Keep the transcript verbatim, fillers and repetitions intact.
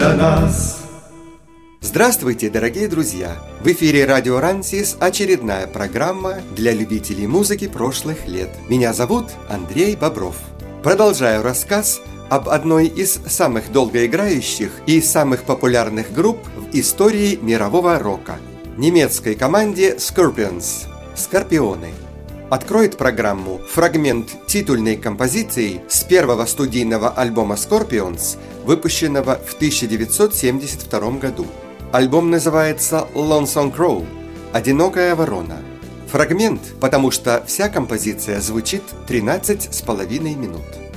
до нас. Здравствуйте, дорогие друзья! В эфире радио Рансис очередная программа для любителей музыки прошлых лет. Меня зовут Андрей Бобров. Продолжаю рассказ об одной из самых долгоиграющих и самых популярных групп в истории мирового рока – немецкой команде Scorpions – «Скорпионы». Откроет программу фрагмент титульной композиции с первого студийного альбома Scorpions, выпущенного в тысяча девятьсот семьдесят втором году. Альбом называется «Lonesome Crow» – «Одинокая ворона». Фрагмент, потому что вся композиция звучит тринадцать с половиной минут.